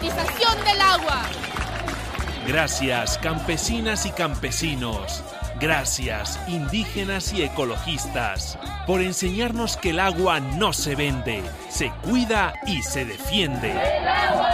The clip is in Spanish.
privatización del agua. Gracias, campesinas y campesinos. Gracias, indígenas y ecologistas, por enseñarnos que el agua no se vende, se cuida y se defiende.